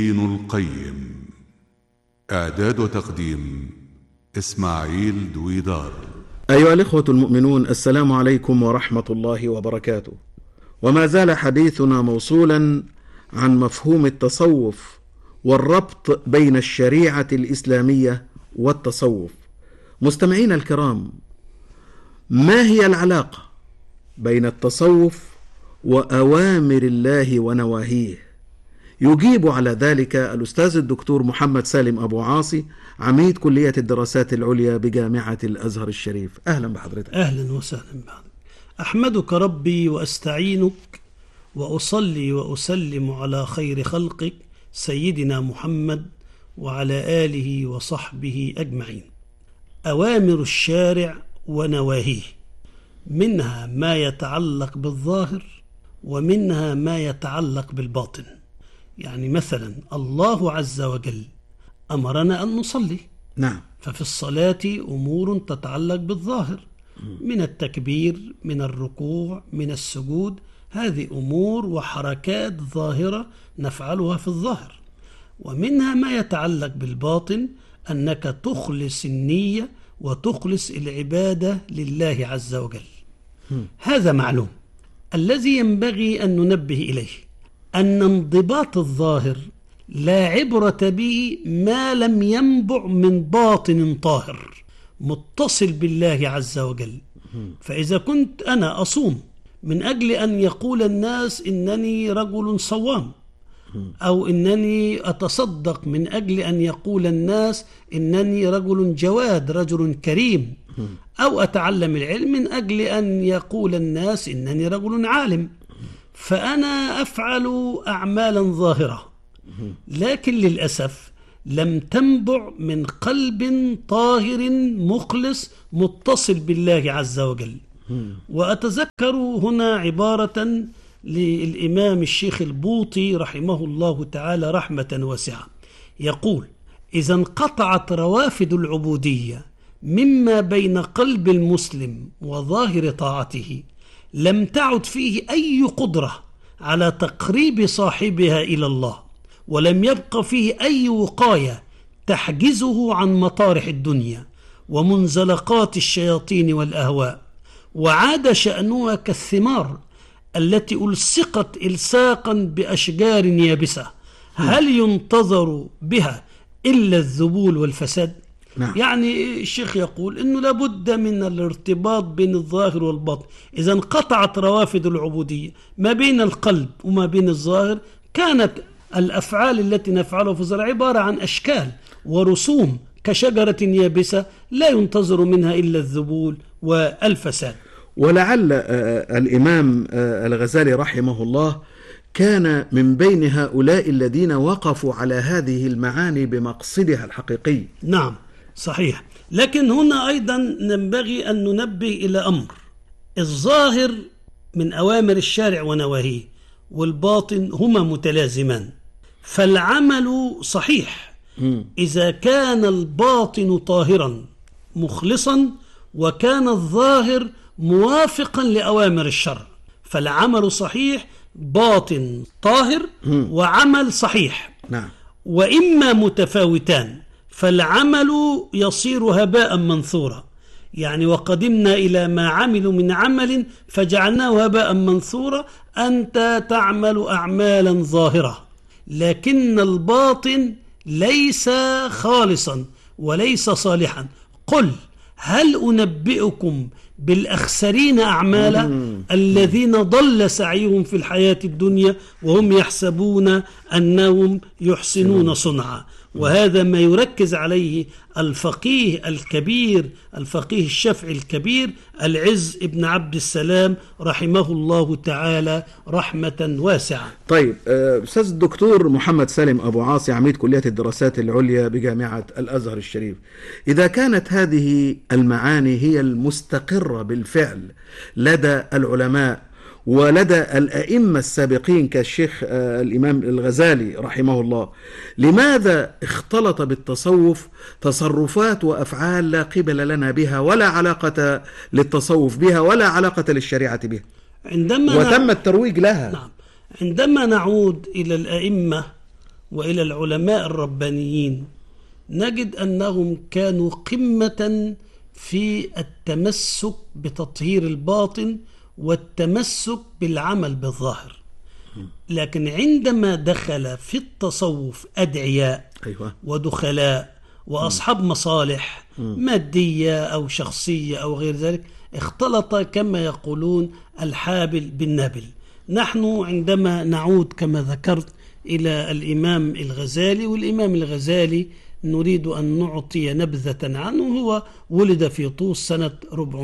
ابن القيم. إعداد وتقديم إسماعيل دويدار. أيها الإخوة المؤمنون، السلام عليكم ورحمة الله وبركاته. وما زال حديثنا موصولا عن مفهوم التصوف والربط بين الشريعة الإسلامية والتصوف. مستمعين الكرام، ما هي العلاقة بين التصوف وأوامر الله ونواهيه؟ يجيب على ذلك الأستاذ الدكتور محمد سالم أبو عاصي، عميد كلية الدراسات العليا بجامعة الأزهر الشريف. أهلا بحضرتك. أهلا وسهلا بحضرتك. أحمدك ربي وأستعينك وأصلي وأسلم على خير خلقك سيدنا محمد وعلى آله وصحبه أجمعين. أوامر الشارع ونواهيه، منها ما يتعلق بالظاهر ومنها ما يتعلق بالباطن. يعني مثلا الله عز وجل أمرنا أن نصلي، نعم، ففي الصلاة أمور تتعلق بالظاهر، من التكبير، من الركوع، من السجود، هذه أمور وحركات ظاهرة نفعلها في الظاهر. ومنها ما يتعلق بالباطن، أنك تخلص النية وتخلص العبادة لله عز وجل. هذا معلوم. الذي ينبغي أن ننبه إليه أن انضباط الظاهر لا عبرة به ما لم ينبع من باطن طاهر متصل بالله عز وجل. فإذا كنت أنا أصوم من أجل أن يقول الناس إنني رجل صوام، أو إنني أتصدق من أجل أن يقول الناس إنني رجل جواد، رجل كريم، أو أتعلم العلم من أجل أن يقول الناس إنني رجل عالم، فأنا أفعل أعمالا ظاهرة، لكن للأسف لم تنبع من قلب طاهر مخلص متصل بالله عز وجل. وأتذكر هنا عبارة للإمام الشيخ البوطي رحمه الله تعالى رحمة واسعة، يقول: إذا انقطعت روافد العبودية مما بين قلب المسلم وظاهر طاعته، لم تعد فيه أي قدرة على تقريب صاحبها إلى الله، ولم يبق فيه أي وقاية تحجزه عن مطارح الدنيا ومنزلقات الشياطين والأهواء، وعاد شأنها كالثمار التي ألصقت إلصاقا بأشجار يابسة، هل ينتظر بها إلا الذبول والفساد؟ نعم. يعني الشيخ يقول إنه لابد من الارتباط بين الظاهر والباطن. إذا انقطعت روافد العبودية ما بين القلب وما بين الظاهر، كانت الأفعال التي نفعلها في الظاهر عبارة عن أشكال ورسوم كشجرة يابسة لا ينتظر منها إلا الذبول والفساد. ولعل الإمام الغزالي رحمه الله كان من بين هؤلاء الذين وقفوا على هذه المعاني بمقصدها الحقيقي. نعم صحيح. لكن هنا أيضا ينبغي أن ننبه إلى أمر: الظاهر من أوامر الشارع ونواهيه، والباطن هما متلازمان، فالعمل صحيح إذا كان الباطن طاهرا مخلصا وكان الظاهر موافقا لأوامر الشرع، فالعمل صحيح، باطن طاهر وعمل صحيح. نعم. وإما متفاوتان فالعمل يصير هباء منثورا. يعني وقدمنا إلى ما عملوا من عمل فجعلناه هباء منثورا. أنت تعمل أعمالا ظاهرة لكن الباطن ليس خالصا وليس صالحا. قل هل أنبئكم بالأخسرين أعمالا الذين ضل سعيهم في الحياة الدنيا وهم يحسبون أنهم يحسنون صنعا. وهذا ما يركز عليه الفقيه الكبير، الفقيه الشافعي الكبير العز ابن عبد السلام رحمه الله تعالى رحمة واسعة. طيب أستاذ الدكتور محمد سالم أبو عاصي، عميد كلية الدراسات العليا بجامعة الأزهر الشريف، إذا كانت هذه المعاني هي المستقرة بالفعل لدى العلماء ولدى الأئمة السابقين كالشيخ الإمام الغزالي رحمه الله، لماذا اختلط بالتصوف تصرفات وأفعال لا قبل لنا بها ولا علاقة للتصوف بها ولا علاقة للشريعة بها، وتم الترويج لها؟ نعم. عندما نعود إلى الأئمة وإلى العلماء الربانيين نجد أنهم كانوا قمة في التمسك بتطهير الباطن والتمسك بالعمل بالظاهر. لكن عندما دخل في التصوف أدعياء ودخلاء وأصحاب مصالح مادية أو شخصية أو غير ذلك، اختلط كما يقولون الحابل بالنابل. نحن عندما نعود كما ذكرت إلى الإمام الغزالي، والإمام الغزالي نريد أن نعطي نبذة عنه. هو ولد في طوس سنة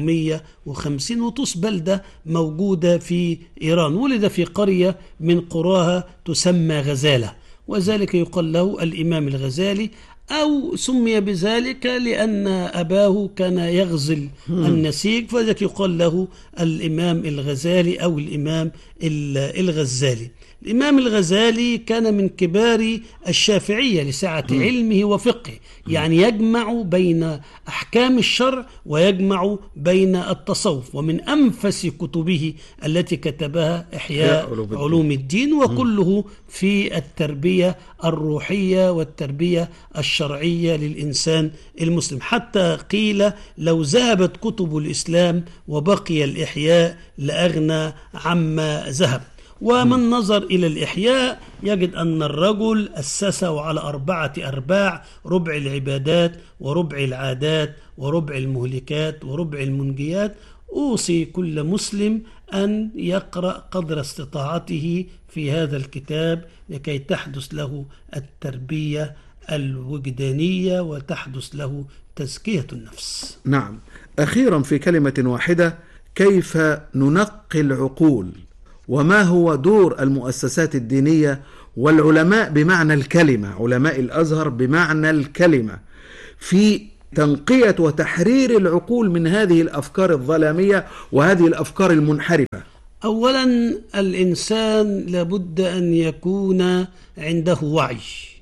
450، وطوس بلدة موجودة في إيران. ولد في قرية من قراها تسمى غزالة، وذلك يقال له الإمام الغزالي، أو سمي بذلك لأن أباه كان يغزل النسيج، فذلك يقال له الإمام الغزالي أو الإمام الغزالي. الإمام الغزالي كان من كبار الشافعية لسعة علمه وفقه، يعني يجمع بين أحكام الشرع ويجمع بين التصوف. ومن أنفس كتبه التي كتبها إحياء علوم الدين، وكله في التربية الروحية والتربية الشرعية للإنسان المسلم. حتى قيل لو ذهبت كتب الإسلام وبقي الإحياء لأغنى عما ذهب. ومن نظر إلى الإحياء يجد أن الرجل أسسه على 4 أرباع: ربع العبادات، وربع العادات، وربع المهلكات، وربع المنجيات. أوصي كل مسلم أن يقرأ قدر استطاعته في هذا الكتاب لكي تحدث له التربية الوجدانية وتحدث له تزكية النفس. نعم. أخيرا في كلمة واحدة، كيف ننقي العقول؟ وما هو دور المؤسسات الدينية والعلماء بمعنى الكلمة، علماء الأزهر بمعنى الكلمة، في تنقية وتحرير العقول من هذه الأفكار الظلامية وهذه الأفكار المنحرفة؟ أولا، الإنسان لابد أن يكون عنده وعي،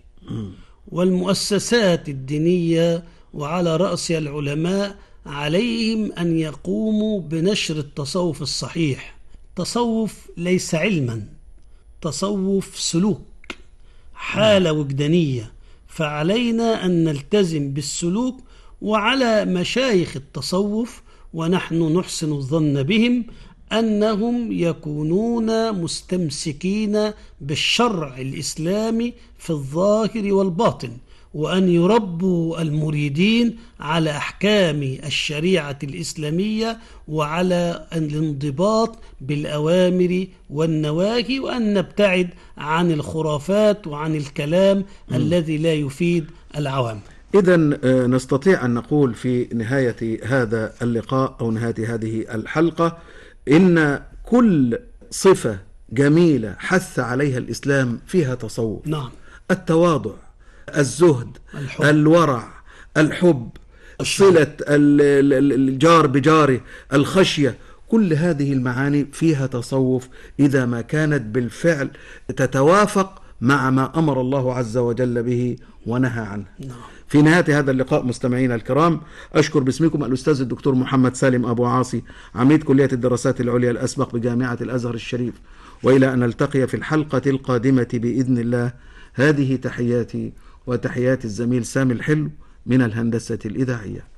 والمؤسسات الدينية وعلى رأسها العلماء عليهم أن يقوموا بنشر التصوف الصحيح. تصوف ليس علما، تصوف سلوك، حالة وجدانية، فعلينا أن نلتزم بالسلوك. وعلى مشايخ التصوف، ونحن نحسن الظن بهم، أنهم يكونون مستمسكين بالشرع الإسلامي في الظاهر والباطن، وأن يربوا المريدين على أحكام الشريعة الإسلامية وعلى الانضباط بالأوامر والنواهي، وأن نبتعد عن الخرافات وعن الكلام الذي لا يفيد العوام. إذن نستطيع أن نقول في نهاية هذا اللقاء أو نهاية هذه الحلقة إن كل صفة جميلة حث عليها الإسلام فيها تصوف. نعم. التواضع، الزهد، الحب، الورع، الحب، صلة الجار بجاره، الخشية، كل هذه المعاني فيها تصوف إذا ما كانت بالفعل تتوافق مع ما أمر الله عز وجل به ونهى عنه. في نهاية هذا اللقاء مستمعينا الكرام، أشكر باسمكم الأستاذ الدكتور محمد سالم أبو عاصي، عميد كلية الدراسات العليا الأسبق بجامعة الأزهر الشريف، وإلى أن نلتقي في الحلقة القادمة بإذن الله. هذه تحياتي وتحيات الزميل سامي الحلو من الهندسة الإذاعية.